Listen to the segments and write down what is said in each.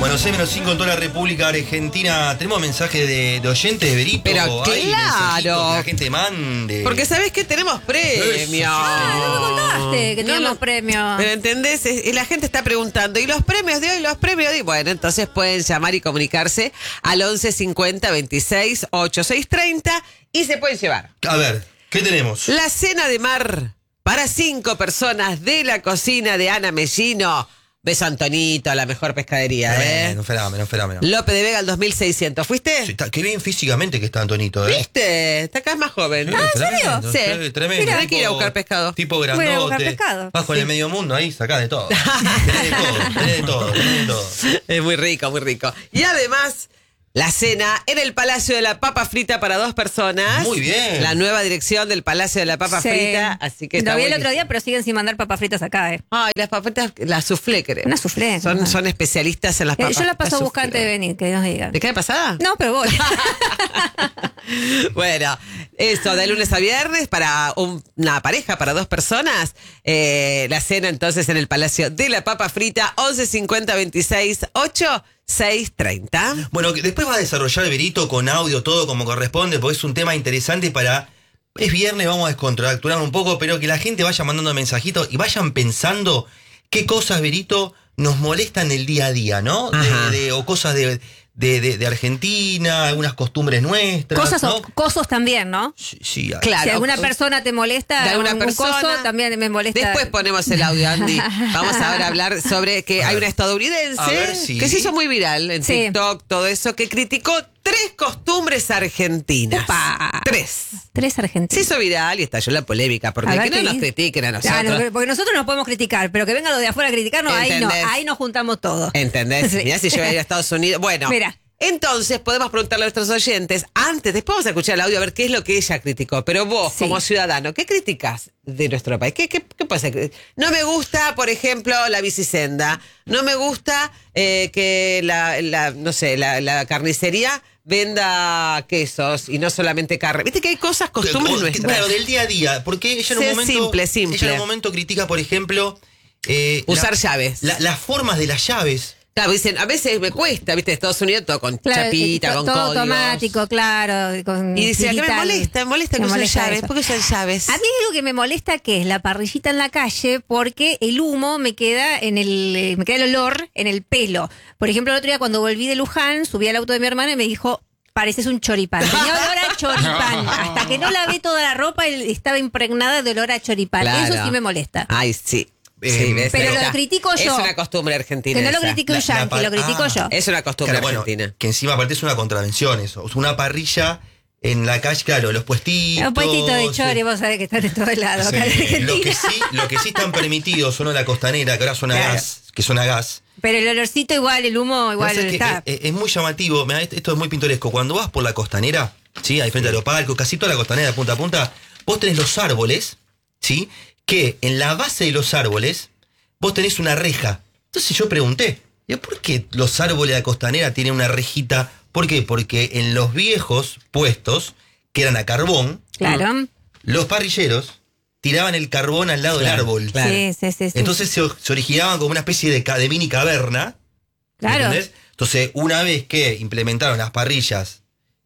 Bueno, 6-5 en toda la República Argentina. Tenemos mensajes de oyentes de Berito. Pero claro. Que la gente mande. Porque ¿sabés qué? Tenemos premios. No me contaste que teníamos premios. Pero ¿entendés? Y la gente está preguntando, ¿y los premios de hoy? ¿Los premios de hoy? Bueno, entonces pueden llamar y comunicarse al 11 50 26 86 30 y se pueden llevar. A ver, ¿qué tenemos? La cena de mar para 5 personas de la cocina de Ana Mellino. Beso Antonito, la mejor pescadería, No fenómeno. Lope de Vega al 2600. ¿Fuiste? Sí, qué bien físicamente que está Antonito, ¿Viste? Está acá más joven. ¿en serio? Sí. Tremendo. Mira, hay que ir a buscar pescado. Tipo Voy a grandote. buscar pescado. Vas con el medio mundo ahí, sacás de todo. tenés de todo. Es muy rico, muy rico. Y además, la cena en el Palacio de la Papa Frita para 2 personas. Muy bien. La nueva dirección del Palacio de la Papa Frita. Así que Lo está vi el buenísimo. otro día, pero siguen sin mandar papas fritas acá, Ay, las papas fritas, las soufflé, creo. Una soufflé. Son especialistas en las papas. Yo las paso a las buscar antes de soufflé. venir, que nos digan. ¿Te cae pasada? No, pero voy. Bueno, eso, de lunes a viernes para una pareja, para 2 personas. La cena entonces en el Palacio de la Papa Frita, 11 50 26 8 6:30. Bueno, después va a desarrollar Berito con audio, todo como corresponde, porque es un tema interesante para... Es viernes, vamos a descontracturar un poco, pero que la gente vaya mandando mensajitos y vayan pensando qué cosas, Berito, nos molestan el día a día, ¿no? O cosas de Argentina, algunas costumbres nuestras. Cosas ¿no? o cosos también, ¿no? Sí, Claro. Si alguna persona te molesta, de alguna un persona, coso también me molesta. Después ponemos el audio, Andy. Vamos ahora a hablar sobre que hay una estadounidense que se hizo muy viral en TikTok, todo eso, que criticó 3 costumbres argentinas. ¡Epa! 3 argentinos. Se hizo viral y estalló la polémica, porque que no nos critiquen a nosotros. Claro, porque nosotros nos podemos criticar, pero que venga lo de afuera a criticarnos, ahí nos juntamos todos. ¿Entendés? Sí. Mirá si yo voy a ir a Estados Unidos. Bueno, mira. Entonces podemos preguntarle a nuestros oyentes, después vamos a escuchar el audio a ver qué es lo que ella criticó, pero vos como ciudadano, ¿qué criticás de nuestro país? ¿Qué pasa? No me gusta, por ejemplo, la bicisenda, no me gusta que la carnicería venda quesos y no solamente carne. Viste que hay cosas, costumbres nuestras. Claro, del día a día, porque ella en un momento... Simple. Ella en un momento critica, por ejemplo... usar llaves. Las formas de las llaves. Claro, dicen, a veces me cuesta, ¿viste? Estados Unidos todo con chapita, con todo códigos. automático, claro. Y decía que me molesta que usen llaves. ¿Por qué usan llaves? A mí algo que me molesta que es la parrillita en la calle, porque el humo me queda el olor en el pelo. Por ejemplo, el otro día cuando volví de Luján, subí al auto de mi hermana y me dijo, pareces un choripán. Tenía olor a choripán. Hasta que no lavé toda la ropa, estaba impregnada de olor a choripán. Claro. Eso sí me molesta. Ay, sí. ¿ves? Pero lo critico yo. Es una costumbre argentina. Que no lo esa. critique un yankee, lo critico yo. Es una costumbre argentina. Que encima aparte es una contravención eso. Es una parrilla en la calle, claro, los puestitos. Los puestitos de chori, vos sabés que están en todos lados. Acá en Argentina. Lo que sí están permitidos son la costanera, que ahora son a gas, que son a gas. Pero el olorcito igual, el humo igual está. Es muy llamativo, mirá, esto es muy pintoresco. Cuando vas por la costanera, ¿sí? Ahí frente a los palcos, casi toda la costanera, punta a punta, vos tenés los árboles, ¿sí? Que en la base de los árboles vos tenés una reja. Entonces yo pregunté, ¿por qué los árboles de la costanera tienen una rejita? ¿Por qué? Porque en los viejos puestos, que eran a carbón, claro, los parrilleros tiraban el carbón al lado del árbol. Claro. Sí. Entonces se originaban como una especie de mini caverna. Claro. ¿Entendés? Entonces, una vez que implementaron las parrillas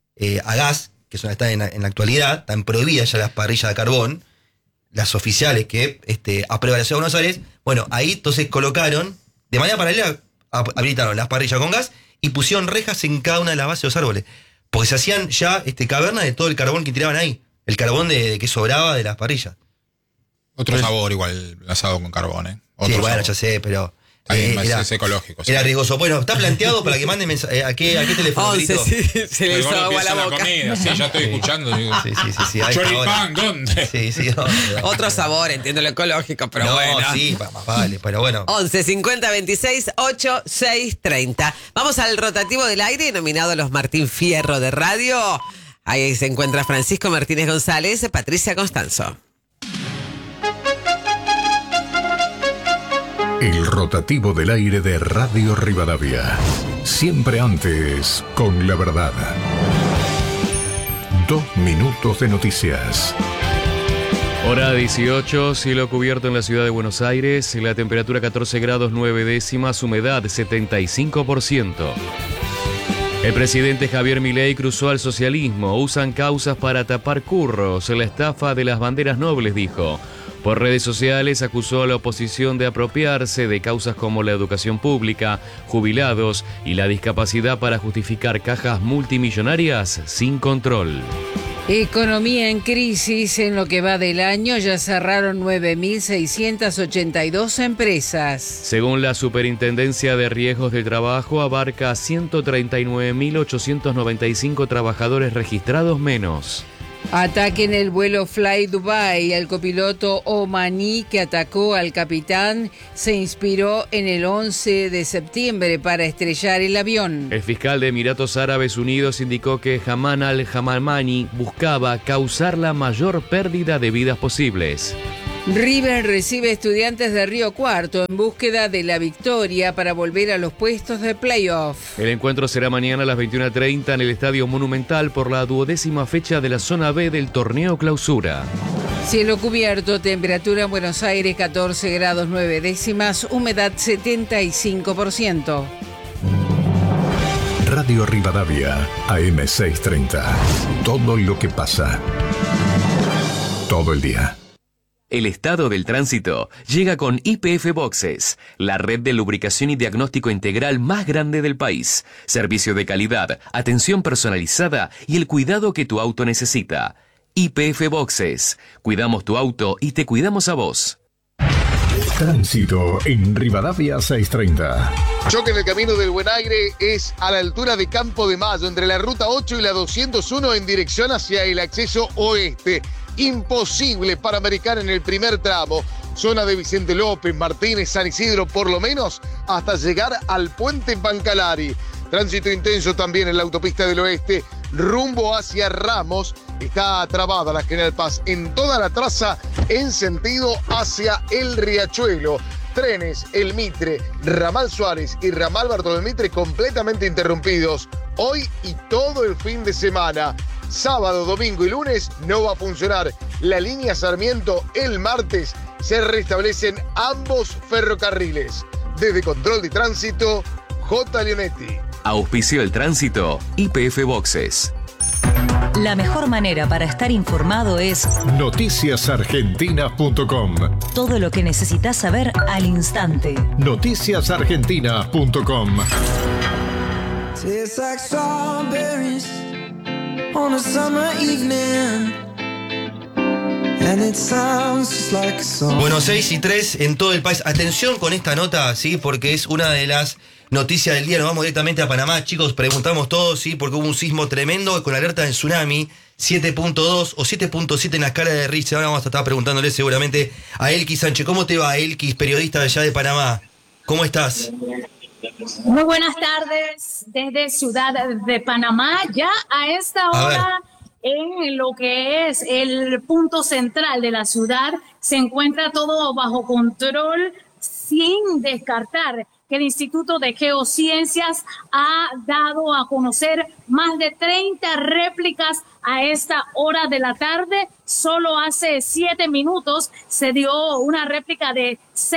a gas, que están en la actualidad, están prohibidas ya las parrillas de carbón, las oficiales que aprueba la Ciudad de Buenos Aires, bueno, ahí entonces colocaron, de manera paralela, habilitaron las parrillas con gas y pusieron rejas en cada una de las bases de los árboles. Porque se hacían ya cavernas de todo el carbón que tiraban ahí. El carbón que sobraba de las parrillas. Otro sabor igual, el asado con carbón, ¿eh? Sí, bueno, sabor. ya sé, pero... es ecológico. Era riesgoso. Bueno, está planteado para que manden mensaje. ¿A qué teléfono? 11, se le hizo agua a la boca. Comida. Sí, ya estoy escuchando. Digo, Sí. choripán, ¿dónde? Sí. Otro sabor, entiendo lo ecológico, pero no, bueno. sí, más vale, pero bueno. 11 50 26 8 6 30. Vamos al rotativo del aire, nominado a los Martín Fierro de Radio. Ahí se encuentra Francisco Martínez González, Patricia Constanzo. El rotativo del aire de Radio Rivadavia. Siempre antes con la verdad. 2 minutos de noticias. Hora 18, cielo cubierto en la ciudad de Buenos Aires, la temperatura 14 grados 9 décimas, humedad 75%. El presidente Javier Milei cruzó al socialismo, usan causas para tapar curros, la estafa de las banderas nobles, dijo. Por redes sociales acusó a la oposición de apropiarse de causas como la educación pública, jubilados y la discapacidad para justificar cajas multimillonarias sin control. Economía en crisis. En lo que va del año ya cerraron 9.682 empresas. Según la Superintendencia de Riesgos del Trabajo, abarca 139.895 trabajadores registrados menos. Ataque en el vuelo Fly Dubai. El copiloto omaní que atacó al capitán se inspiró en el 11 de septiembre para estrellar el avión. El fiscal de Emiratos Árabes Unidos indicó que Haman al-Hamamani buscaba causar la mayor pérdida de vidas posibles. River recibe Estudiantes de Río Cuarto en búsqueda de la victoria para volver a los puestos de playoff. El encuentro será mañana a las 21:30 en el Estadio Monumental por la 12ª fecha de la Zona B del Torneo Clausura. Cielo cubierto, temperatura en Buenos Aires 14 grados 9 décimas, humedad 75%. Radio Rivadavia, AM630. Todo lo que pasa. Todo el día. El estado del tránsito llega con YPF Boxes, la red de lubricación y diagnóstico integral más grande del país. Servicio de calidad, atención personalizada y el cuidado que tu auto necesita. YPF Boxes. Cuidamos tu auto y te cuidamos a vos. Tránsito en Rivadavia 630. Choque en el camino del Buen Aire es a la altura de Campo de Mayo, entre la ruta 8 y la 201 en dirección hacia el acceso oeste. Imposible para Americana en el primer tramo. Zona de Vicente López, Martínez, San Isidro, por lo menos hasta llegar al puente Pancalari. Tránsito intenso también en la autopista del oeste, rumbo hacia Ramos. Está trabada la General Paz en toda la traza en sentido hacia el Riachuelo. Trenes, El Mitre, Ramal Suárez y Ramal Bartolomé Mitre completamente interrumpidos hoy y todo el fin de semana. Sábado, domingo y lunes no va a funcionar. La línea Sarmiento el martes se restablecen ambos ferrocarriles. Desde Control de Tránsito, J. Leonetti. Auspicio el tránsito, YPF Boxes. La mejor manera para estar informado es noticiasargentina.com. Todo lo que necesitas saber al instante. noticiasargentina.com. On a summer evening, and it sounds just like a song. Bueno, 6:03 en todo el país. Atención con esta nota, ¿sí? Porque es una de las noticias del día. Nos vamos directamente a Panamá, chicos. Preguntamos todos, ¿sí? Porque hubo un sismo tremendo con alerta de tsunami 7.2 o 7.7 en la escala de Richter. Ahora vamos a estar preguntándole seguramente a Elkis Sánchez. ¿Cómo te va, Elkis, periodista de allá de Panamá? ¿Cómo estás? Muy buenas tardes desde Ciudad de Panamá. Ya a esta hora, en lo que es el punto central de la ciudad, se encuentra todo bajo control, sin descartar que el Instituto de Geociencias ha dado a conocer más de 30 réplicas a esta hora de la tarde. Solo hace 7 minutos se dio una réplica de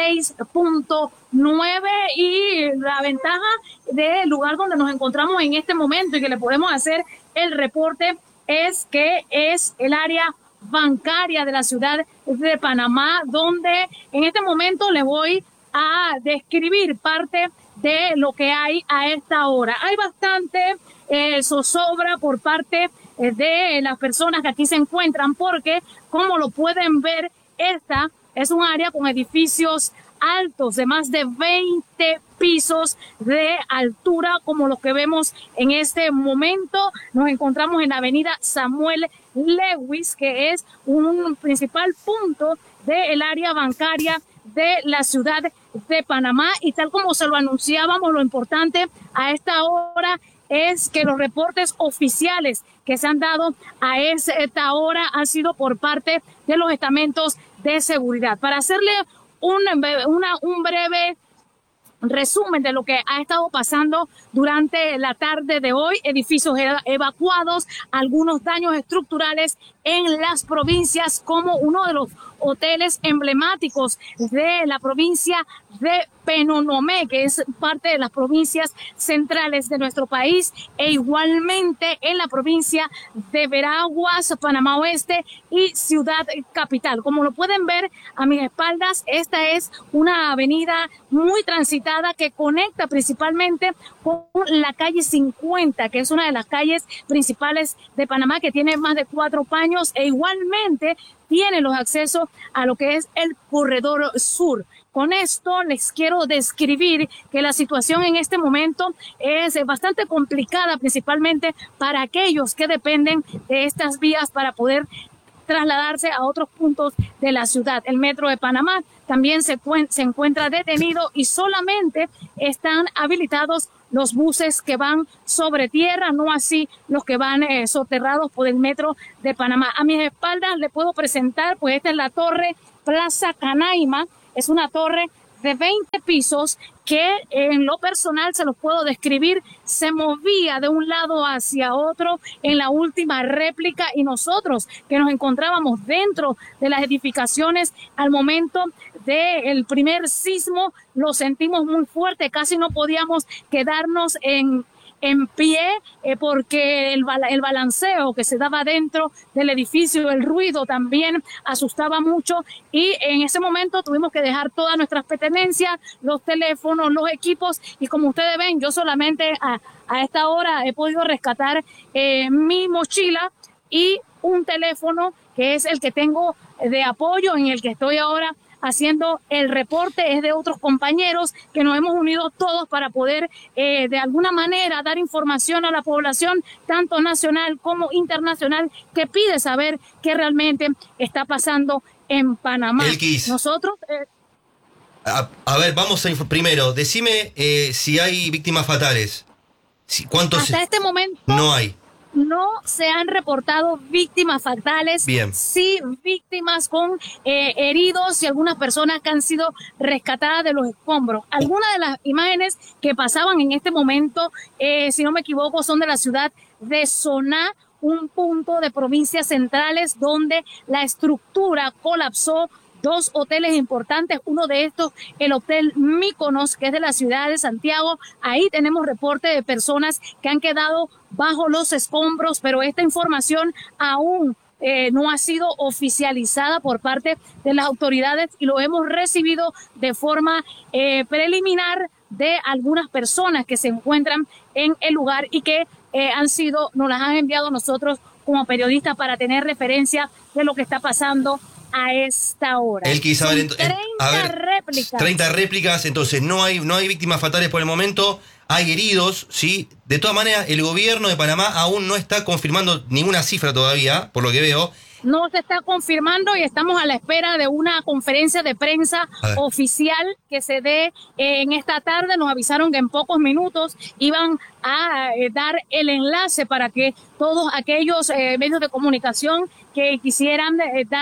6.9 y la ventaja del lugar donde nos encontramos en este momento y que le podemos hacer el reporte es que es el área bancaria de la ciudad de Panamá, donde en este momento le voy a describir parte de lo que hay a esta hora. Hay bastante zozobra por parte de las personas que aquí se encuentran porque, como lo pueden ver, esta es un área con edificios altos de más de 20 pisos de altura, como los que vemos en este momento. Nos encontramos en la avenida Samuel Lewis, que es un principal punto del área bancaria de la ciudad de Panamá, y tal como se lo anunciábamos, lo importante a esta hora es que los reportes oficiales que se han dado a esta hora han sido por parte de los estamentos de seguridad. Para hacerle un breve resumen de lo que ha estado pasando durante la tarde de hoy. Edificios evacuados, algunos daños estructurales en las provincias, como uno de los hoteles emblemáticos de la provincia de Penonomé, que es parte de las provincias centrales de nuestro país, e igualmente en la provincia de Veraguas, Panamá Oeste y Ciudad Capital. Como lo pueden ver a mis espaldas, esta es una avenida muy transitada que conecta principalmente con la calle 50, que es una de las calles principales de Panamá, que tiene más de 4 paños, e igualmente tiene los accesos a lo que es el corredor sur. Con esto les quiero describir que la situación en este momento es bastante complicada, principalmente para aquellos que dependen de estas vías para poder trasladarse a otros puntos de la ciudad. El metro de Panamá también se encuentra detenido y solamente están habilitados los buses que van sobre tierra, no así los que van soterrados por el metro de Panamá. A mis espaldas les puedo presentar, pues esta es la torre Plaza Canaima. Es una torre de 20 pisos que en lo personal se los puedo describir, se movía de un lado hacia otro en la última réplica, y nosotros que nos encontrábamos dentro de las edificaciones al momento del primer sismo lo sentimos muy fuerte, casi no podíamos quedarnos en pie porque el balanceo que se daba dentro del edificio, el ruido también asustaba mucho, y en ese momento tuvimos que dejar todas nuestras pertenencias, los teléfonos, los equipos, y como ustedes ven, yo solamente a esta hora he podido rescatar mi mochila y un teléfono que es el que tengo de apoyo, en el que estoy ahora haciendo el reporte. Es de otros compañeros que nos hemos unido todos para poder de alguna manera dar información a la población, tanto nacional como internacional, que pide saber qué realmente está pasando en Panamá. Elkis. Nosotros... A ver, vamos a primero, decime si hay víctimas fatales. ¿Cuántos? Hasta este momento no hay. No se han reportado víctimas fatales. Bien. Sí, víctimas con heridos y algunas personas que han sido rescatadas de los escombros. Algunas de las imágenes que pasaban en este momento, si no me equivoco, son de la ciudad de Soná, un punto de provincias centrales donde la estructura colapsó. 2 hoteles importantes, uno de estos, el Hotel Míconos, que es de la ciudad de Santiago. Ahí tenemos reporte de personas que han quedado bajo los escombros, pero esta información aún no ha sido oficializada por parte de las autoridades, y lo hemos recibido de forma preliminar de algunas personas que se encuentran en el lugar y que nos las han enviado nosotros como periodistas para tener referencia de lo que está pasando a esta hora. Elkis, 30 réplicas. 30 réplicas, entonces no hay víctimas fatales por el momento, hay heridos, ¿sí? De todas maneras, el gobierno de Panamá aún no está confirmando ninguna cifra todavía, por lo que veo. No se está confirmando y estamos a la espera de una conferencia de prensa oficial que se dé en esta tarde. Nos avisaron que en pocos minutos iban a dar el enlace para que todos aquellos medios de comunicación que quisieran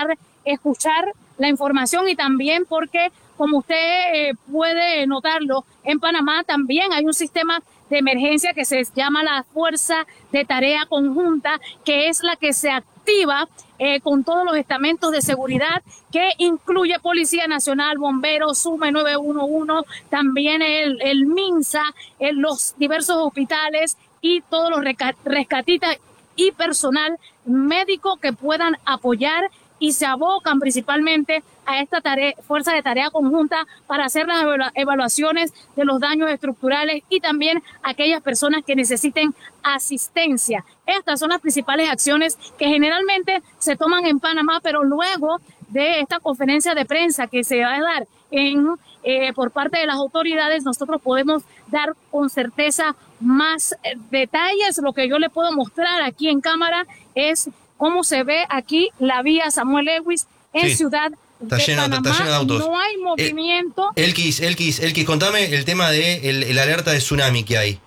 escuchar la información, y también porque, como usted puede notarlo, en Panamá también hay un sistema de emergencia que se llama la Fuerza de Tarea Conjunta, que es la que se activa con todos los estamentos de seguridad, que incluye Policía Nacional, Bomberos, SUME 911, también el MINSA, los diversos hospitales y todos los rescatistas y personal médico que puedan apoyar, y se abocan principalmente a esta fuerza de tarea conjunta para hacer las evaluaciones de los daños estructurales y también aquellas personas que necesiten asistencia. Estas son las principales acciones que generalmente se toman en Panamá, pero luego de esta conferencia de prensa que se va a dar por parte de las autoridades, nosotros podemos dar con certeza más detalles. Lo que yo le puedo mostrar aquí en cámara es cómo se ve aquí la vía Samuel Lewis en Ciudad de Panamá. Está lleno de autos. No hay movimiento. Elkis, contame el tema de el alerta de tsunami que hay.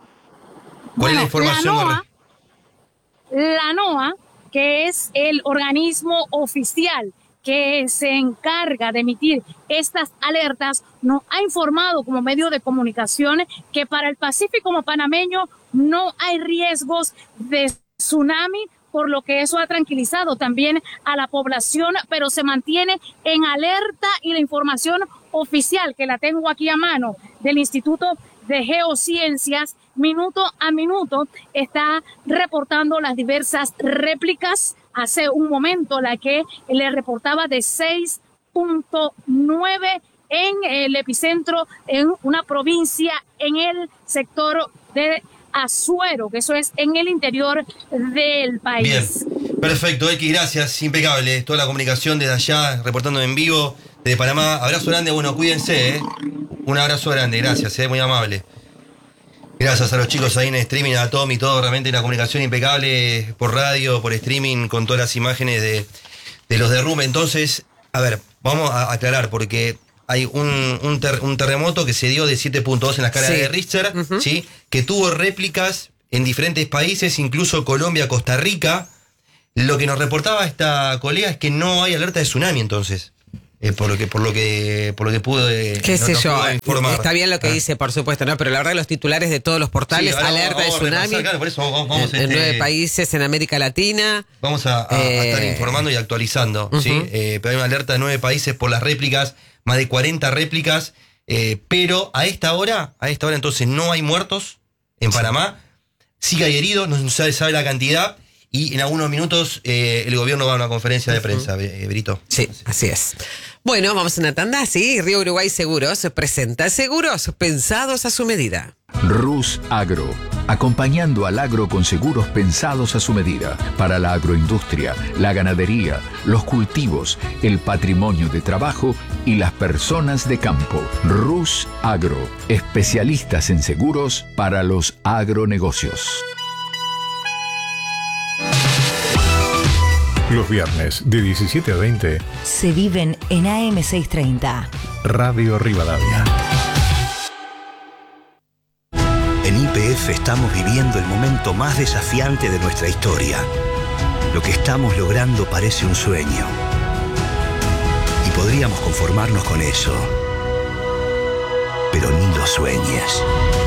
¿Cuál es la información? La NOAA, que es el organismo oficial que se encarga de emitir estas alertas, nos ha informado como medio de comunicación que para el Pacífico panameño no hay riesgos de tsunami, por lo que eso ha tranquilizado también a la población, pero se mantiene en alerta, y la información oficial que la tengo aquí a mano del Instituto de Geociencias, minuto a minuto está reportando las diversas réplicas. Hace un momento la que le reportaba de 6.9 en el epicentro, en una provincia en el sector de Azuero, que eso es en el interior del país. Bien, perfecto, X, gracias, impecable. Toda la comunicación desde allá, reportando en vivo desde Panamá. Abrazo grande, bueno, cuídense, un abrazo grande, gracias, muy amable. Gracias a los chicos ahí en streaming, a Tommy, todo, realmente una comunicación impecable por radio, por streaming, con todas las imágenes de los derrumbes. Entonces, a ver, vamos a aclarar, porque hay un terremoto que se dio de 7.2 en la escala de Richter, ¿sí? Que tuvo réplicas en diferentes países, incluso Colombia, Costa Rica. Lo que nos reportaba esta colega es que no hay alerta de tsunami, entonces. Por lo que pude informar. Está bien lo que dice, por supuesto, ¿no? Pero la verdad, los titulares de todos los portales, alerta de tsunami, claro, por eso vamos en 9 países en América Latina. Vamos a estar informando y actualizando, ¿sí? Pero hay una alerta de 9 países por las réplicas, más de 40 réplicas, pero a esta hora entonces no hay muertos en Panamá, sí hay heridos, no se sabe la cantidad, y en algunos minutos el gobierno va a una conferencia de prensa, Brito. Sí, así es. Bueno, vamos a una tanda, sí. Río Uruguay Seguros presenta seguros pensados a su medida. Rus Agro, acompañando al agro con seguros pensados a su medida, para la agroindustria, la ganadería, los cultivos, el patrimonio de trabajo y las personas de campo. Rus Agro, especialistas en seguros para los agronegocios. Los viernes de 17 a 20 se viven en AM630. Radio Rivadavia. En YPF estamos viviendo el momento más desafiante de nuestra historia. Lo que estamos logrando parece un sueño. Y podríamos conformarnos con eso. Pero ni lo sueñes.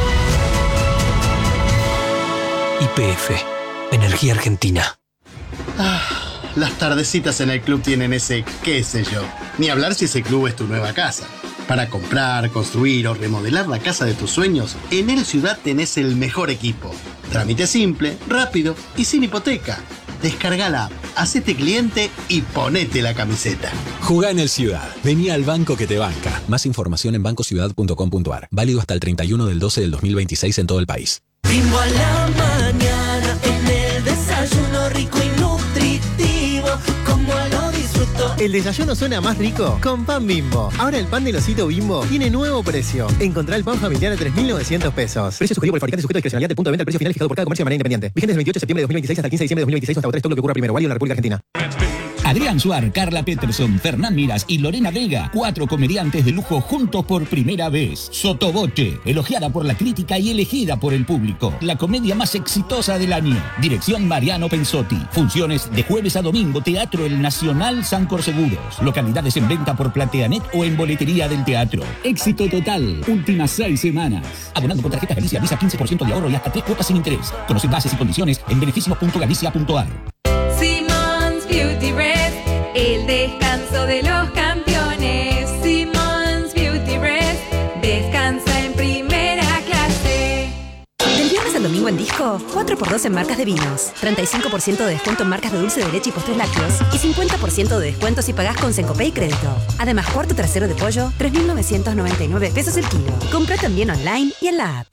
YPF, Energía Argentina. Las tardecitas en el club tienen ese qué sé yo. Ni hablar si ese club es tu nueva casa. Para comprar, construir o remodelar la casa de tus sueños, en El Ciudad tenés el mejor equipo. Trámite simple, rápido y sin hipoteca. Descarga la app, hacete cliente y ponete la camiseta. Jugá en El Ciudad. Vení al banco que te banca. Más información en bancociudad.com.ar. Válido hasta el 31/12/2026 en todo el país. Ritmo a la mañana, en el desayuno rico y nutritivo, como lo disfruto. El desayuno suena más rico con pan Bimbo. Ahora el pan del osito Bimbo tiene nuevo precio. Encontrá el pan familiar a 3.900 pesos. Precio sugerido por el fabricante, sujeto a discrecionalidad del punto de venta. El precio final fijado por cada comercio de manera independiente. Vigente del 28 de septiembre de 2026 hasta el 15 de diciembre de 2026 hasta agotar todo lo que ocurra primero. Válido en la República Argentina. Adrián Suar, Carla Peterson, Fernán Miras y Lorena Vega, 4 comediantes de lujo juntos por primera vez. Sotoboche, elogiada por la crítica y elegida por el público. La comedia más exitosa del año. Dirección Mariano Pensotti. Funciones de jueves a domingo. Teatro El Nacional Sancor Seguros. Localidades en venta por Plateanet o en boletería del teatro. Éxito total. Últimas 6 semanas. Abonando con tarjeta Galicia Visa, 15% de ahorro y hasta 3 cuotas sin interés. Conoce bases y condiciones en beneficios.galicia.ar. Simmons Beauty Rest, el descanso de los campeones. Simmons Beauty Rest, descansa en primera clase. Del viernes al domingo en Disco, 4x2 en marcas de vinos, 35% de descuento en marcas de dulce de leche y postres lácteos y 50% de descuento si pagás con Sencopay y crédito. Además, cuarto trasero de pollo, 3.999 pesos el kilo. Compra también online y en la app.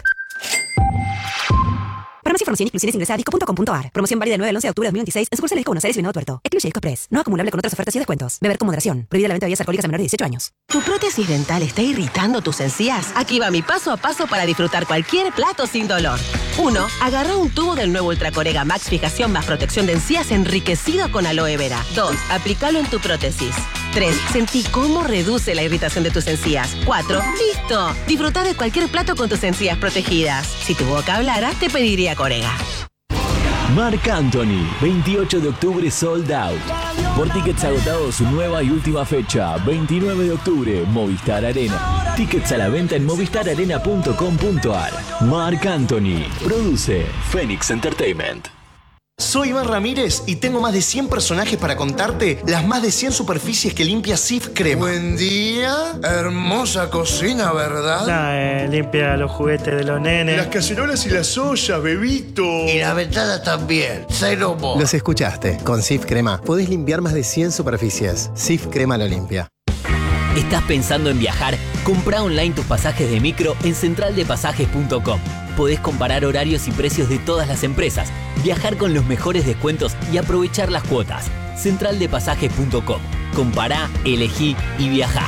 Para más información y exclusiones ingresa a disco.com.ar. Promoción válida del 9 al 11 de octubre de 2026 en sucursales Disco Buenos Aires y Venado Tuerto. Excluye Disco Express. No acumulable con otras ofertas y descuentos. Beber con moderación. Prohibida la venta de bebidas alcohólicas a menores de 18 años. ¿Tu prótesis dental está irritando tus encías? Aquí va mi paso a paso para disfrutar cualquier plato sin dolor. 1. Agarra un tubo del nuevo Ultracorega Max Fijación más protección de encías enriquecido con aloe vera. 2. Aplícalo en tu prótesis. 3. Sentí cómo reduce la irritación de tus encías. 4. ¡Listo! Disfruta de cualquier plato con tus encías protegidas. Si tu boca hablara, te pediría Corega. Marc Anthony, 28 de octubre sold out. Por tickets agotados, su nueva y última fecha, 29 de octubre, Movistar Arena. Tickets a la venta en movistararena.com.ar. Marc Anthony, produce Phoenix Entertainment. Soy Iván Ramírez y tengo más de 100 personajes para contarte las más de 100 superficies que limpia Cif Crema. Buen día, hermosa cocina, ¿verdad? Limpia los juguetes de los nenes. Las cacerolas y las ollas, bebito. Y la ventana también, cero mo. Los escuchaste. Con Cif Crema podés limpiar más de 100 superficies. Cif Crema lo limpia. ¿Estás pensando en viajar? Comprá online tus pasajes de micro en centraldepasajes.com. Podés comparar horarios y precios de todas las empresas, viajar con los mejores descuentos y aprovechar las cuotas. Centraldepasajes.com. Compará, elegí y viajá.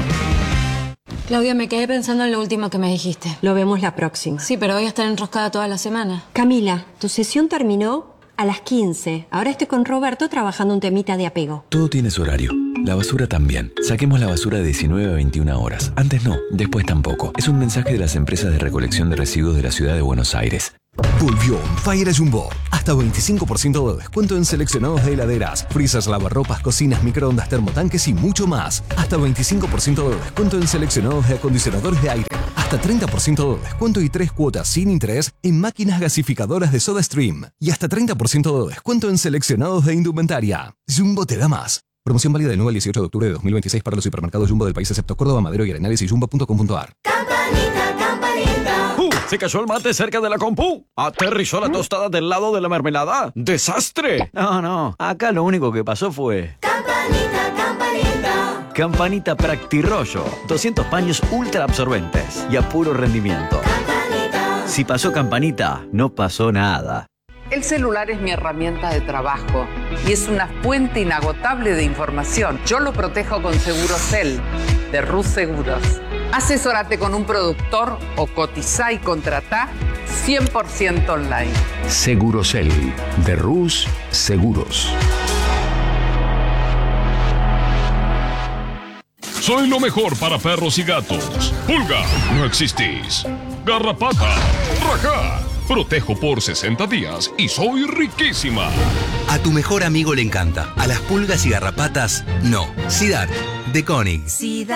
Claudia, me quedé pensando en lo último que me dijiste. Lo vemos la próxima. Sí, pero voy a estar enroscada toda la semana. Camila, tu sesión terminó a las 15. Ahora estoy con Roberto trabajando un temita de apego. Todo tiene su horario. La basura también. Saquemos la basura de 19 a 21 horas. Antes no, después tampoco. Es un mensaje de las empresas de recolección de residuos de la ciudad de Buenos Aires. Volvió On Fire Jumbo. Hasta 25% de descuento en seleccionados de heladeras, freezers, lavarropas, cocinas, microondas, termotanques y mucho más. Hasta 25% de descuento en seleccionados de acondicionadores de aire. Hasta 30% de descuento y 3 cuotas sin interés en máquinas gasificadoras de SodaStream. Y hasta 30% de descuento en seleccionados de indumentaria. Jumbo te da más. Promoción válida del 9 al 18 de octubre de 2026 para los hipermercados Jumbo del país excepto Córdoba, Madero y Arenales y jumbo.com.ar. Campanita, campanita. Se cayó el mate cerca de la compu. Aterrizó la tostada del lado de la mermelada. ¡Desastre! No, acá lo único que pasó fue... Campanita, campanita. Campanita Practirollo. 200 paños ultra absorbentes y a puro rendimiento. Campanita. Si pasó Campanita, no pasó nada. El celular es mi herramienta de trabajo y es una fuente inagotable de información. Yo lo protejo con Segurosel de Rus Seguros. Asesórate con un productor o cotizá y contratá 100% online. Segurosel de Rus Seguros. Soy lo mejor para perros y gatos. Pulga, no existís. Garrapata, rajá. Protejo por 60 días y soy riquísima. A tu mejor amigo le encanta. A las pulgas y garrapatas, no. Sidar, de Koenig.